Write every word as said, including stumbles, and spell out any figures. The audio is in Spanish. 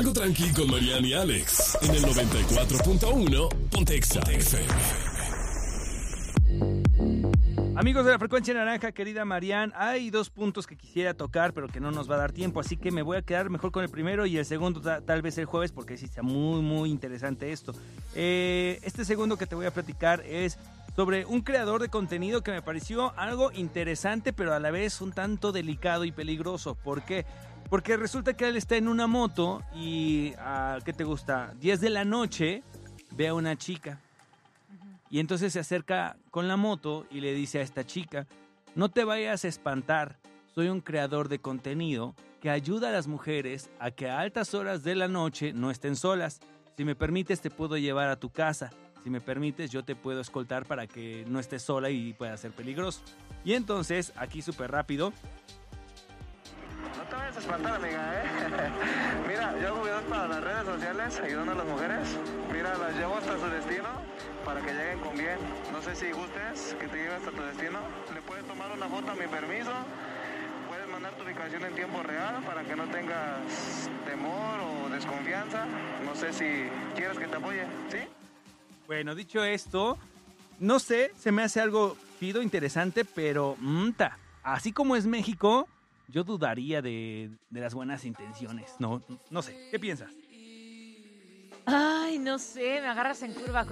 Algo tranqui con Mariana y Alex. En el noventa y cuatro punto uno, Ponte Exa F M. Amigos de la Frecuencia Naranja, querida Marian, hay dos puntos que quisiera tocar, pero que no nos va a dar tiempo, así que me voy a quedar mejor con el primero y el segundo ta- tal vez el jueves, porque sí está muy, muy interesante esto. Eh, este segundo que te voy a platicar es sobre un creador de contenido que me pareció algo interesante, pero a la vez un tanto delicado y peligroso. ¿Por qué? Porque resulta que él está en una moto y, ah, ¿qué te gusta? diez de la noche, ve a una chica. Y entonces se acerca con la moto y le dice a esta chica, no te vayas a espantar, soy un creador de contenido que ayuda a las mujeres a que a altas horas de la noche no estén solas. Si me permites te puedo llevar a tu casa, si me permites yo te puedo escoltar para que no estés sola y pueda ser peligroso. Y entonces, aquí súper rápido, No te vayas a espantar, amiga, ¿eh? Mira, yo hago videos para las redes sociales ayudando a las mujeres. Mira, las llevo hasta su destino para que lleguen con bien. No sé si gustes que te lleve hasta tu destino. Le puedes tomar una foto a mi permiso. Puedes mandar tu ubicación en tiempo real para que no tengas temor o desconfianza. No sé si quieres que te apoye, ¿sí? bueno, dicho esto, no sé, se me hace algo fido, interesante, pero mta, así como es México, yo dudaría de, de las buenas intenciones. No, no sé, ¿qué piensas? Ay, no sé, me agarras en curva.